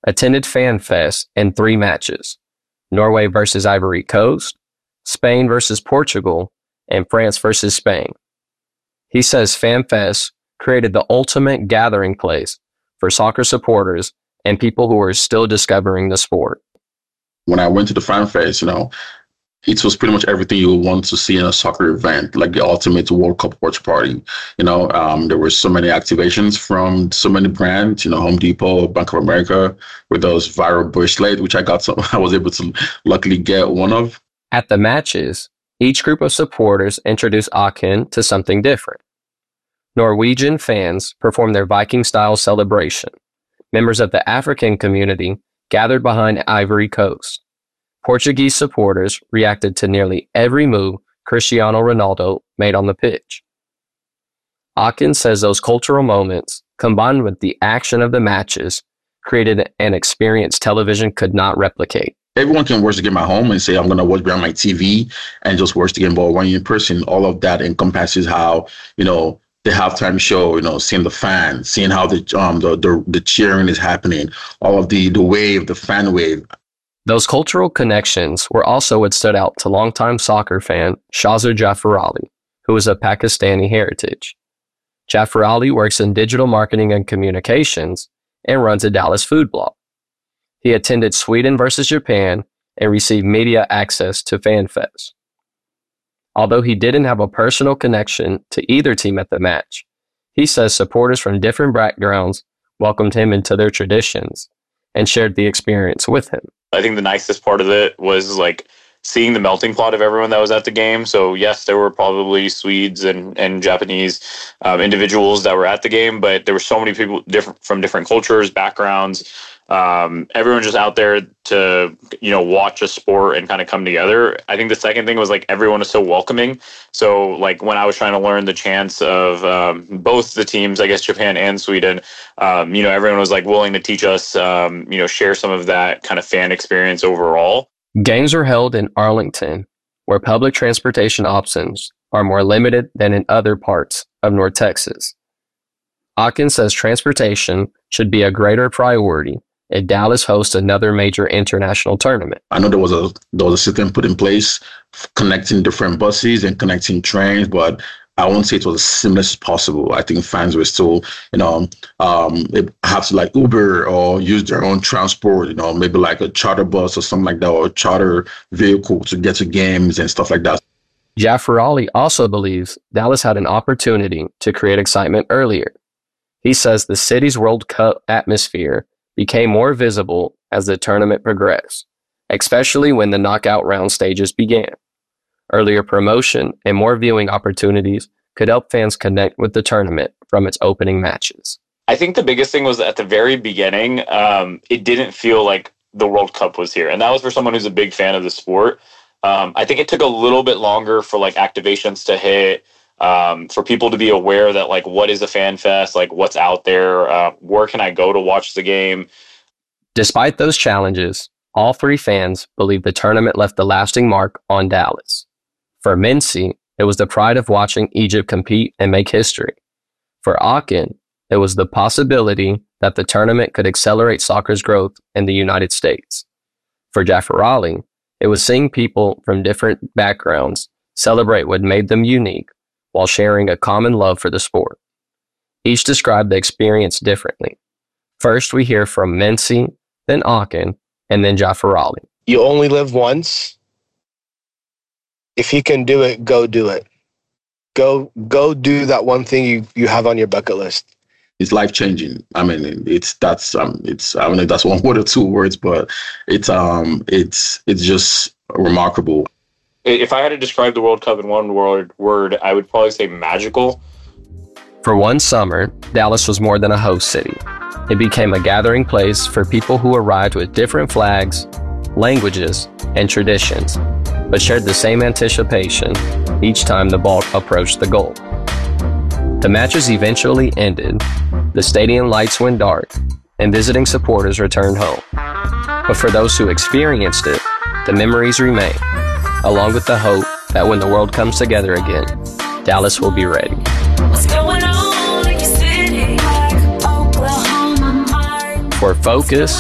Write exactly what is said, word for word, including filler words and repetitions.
attended FanFest in three matches: Norway versus Ivory Coast, Spain versus Portugal, and France versus Spain. He says FanFest created the ultimate gathering place for soccer supporters and people who are still discovering the sport. When I went to the FanFest, you know, it was pretty much everything you would want to see in a soccer event, like the ultimate World Cup watch party. You know, um, there were so many activations from so many brands, you know, Home Depot, Bank of America, with those viral bracelets, which I got some, I was able to luckily get one of. At the matches, each group of supporters introduced Aachen to something different. Norwegian fans performed their Viking-style celebration. Members of the African community gathered behind Ivory Coast. Portuguese supporters reacted to nearly every move Cristiano Ronaldo made on the pitch. Aachen says those cultural moments, combined with the action of the matches, created an experience television could not replicate. Everyone can watch the game at home and say, I'm going to watch behind my T V and just watch the game. But when you're in person, all of that encompasses how, you know, the halftime show, you know, seeing the fans, seeing how the um the, the the cheering is happening, all of the the wave, the fan wave. Those cultural connections were also what stood out to longtime soccer fan Shahzad Jafarali, who is of Pakistani heritage. Jafarali works in digital marketing and communications and runs a Dallas food blog. He attended Sweden versus Japan and received media access to FanFest. Although he didn't have a personal connection to either team at the match, he says supporters from different backgrounds welcomed him into their traditions and shared the experience with him. I think the nicest part of it was like seeing the melting pot of everyone that was at the game. So yes, there were probably Swedes and, and Japanese um, individuals that were at the game, but there were so many people different from different cultures, backgrounds. Um, everyone just out there to, you know, watch a sport and kind of come together. I think the second thing was like everyone is so welcoming. So like when I was trying to learn the chants of um, both the teams, I guess Japan and Sweden, um, you know, everyone was like willing to teach us, um, you know, share some of that kind of fan experience overall. Games are held in Arlington, where public transportation options are more limited than in other parts of North Texas. Aachen says transportation should be a greater priority if Dallas hosts another major international tournament. I know there was a there was a system put in place connecting different buses and connecting trains, but I won't say it was as seamless as possible. I think fans were still, you know, um, have to like Uber or use their own transport, you know, maybe like a charter bus or something like that, or a charter vehicle to get to games and stuff like that. Jafarali also believes Dallas had an opportunity to create excitement earlier. He says the city's World Cup atmosphere became more visible as the tournament progressed, especially when the knockout round stages began. Earlier promotion and more viewing opportunities could help fans connect with the tournament from its opening matches. I think the biggest thing was that at the very beginning, um, it didn't feel like the World Cup was here. And that was for someone who's a big fan of the sport. Um, I think it took a little bit longer for like activations to hit, um, for people to be aware that like, what is a fan fest? Like what's out there? Uh, where can I go to watch the game? Despite those challenges, all three fans believe the tournament left a lasting mark on Dallas. For Mency, it was the pride of watching Egypt compete and make history. For Aachen, it was the possibility that the tournament could accelerate soccer's growth in the United States. For Jafarali, it was seeing people from different backgrounds celebrate what made them unique while sharing a common love for the sport. Each described the experience differently. First, we hear from Mency, then Aachen, and then Jafarali. You only live once. If you can do it, go do it. Go go do that one thing you, you have on your bucket list. It's life changing. I mean, it's that's um, it's I don't know if that's one word or two words, but it's um, it's it's just remarkable. If I had to describe the World Cup in one word, word, I would probably say magical. For one summer, Dallas was more than a host city. It became a gathering place for people who arrived with different flags, languages, and traditions, but shared the same anticipation each time the ball approached the goal. The matches eventually ended, the stadium lights went dark, and visiting supporters returned home. But for those who experienced it, the memories remain, along with the hope that when the world comes together again, Dallas will be ready. What's going on in your city? Like Oklahoma, For Focus,